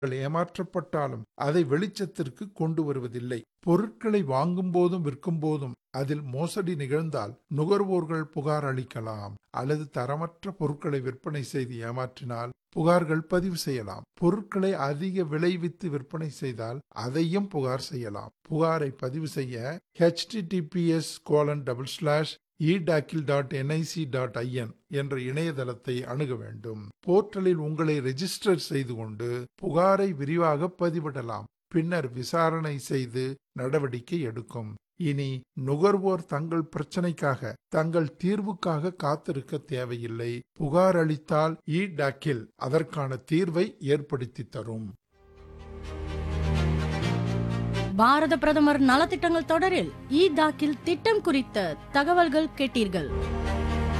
ஏமாற்றப்பட்டாலும் அதை வெளிச்சத்திற்கு கொண்டு வருவதில்லை. பொருட்களை வாங்கும் போதும் விற்கும் போதும் அதில் மோசடி நிகழ்ந்தால் நுகர்வோர்கள் புகார் அளிக்கலாம், அல்லது தரமற்ற பொருட்களை விற்பனை செய்து ஏமாற்றினால் புகார்கள் பதிவு செய்யலாம். பொருட்களை அதிக விலை வித்து விற்பனை செய்தால் அதையும் புகார் செய்யலாம். புகாரை பதிவு செய்ய https://edakil.nic.in என்ற இணையதளத்தை அணுக வேண்டும். போர்ட்டலில் உங்களை ரெஜிஸ்டர் செய்து கொண்டு புகாரை விரிவாக பதிவிடலாம். பின்னர் விசாரணை செய்து நடவடிக்கை எடுக்கும். இனி நுகர்வோர் தங்கள் பிரச்சனைக்காக, தங்கள் தீர்வுக்காக காத்திருக்க தேவையில்லை. புகார் அளித்தால் இ-டாக்கில் அதற்கான தீர்வை ஏற்படுத்தி தரும். பாரத பிரதமர் நலத்திட்டங்கள் தொடரில் இ-டாக்கில் திட்டம் குறித்த தகவல்கள் கேட்டீர்கள்.